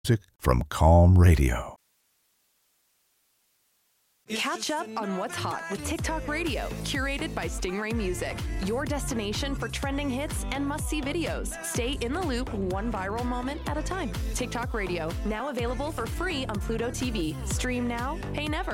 Music from Calm Radio. Catch up on what's hot with TikTok Radio, curated by Stingray Music, your destination for trending hits and must-see videos. Stay in the loop, one viral moment at a time. TikTok Radio, now available for free on Pluto TV. Stream now, pay never.